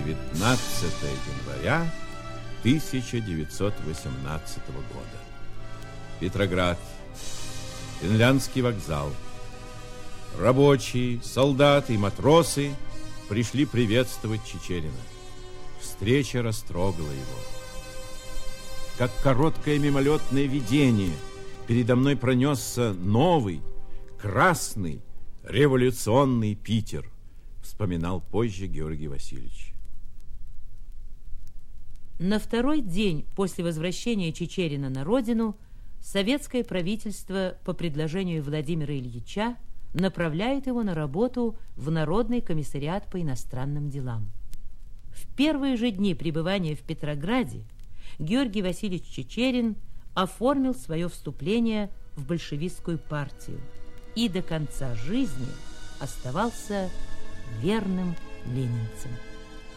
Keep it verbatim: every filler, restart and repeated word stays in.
девятнадцатое января тысяча девятьсот восемнадцатого года. Петроград. Финляндский вокзал. Рабочие, солдаты и матросы пришли приветствовать Чичерина. Встреча растрогала его. Как короткое мимолетное видение передо мной пронесся новый, красный, революционный Питер, вспоминал позже Георгий Васильевич. На второй день после возвращения Чичерина на родину советское правительство по предложению Владимира Ильича направляет его на работу в Народный комиссариат по иностранным делам. В первые же дни пребывания в Петрограде Георгий Васильевич Чичерин оформил свое вступление в большевистскую партию и до конца жизни оставался верным ленинцем.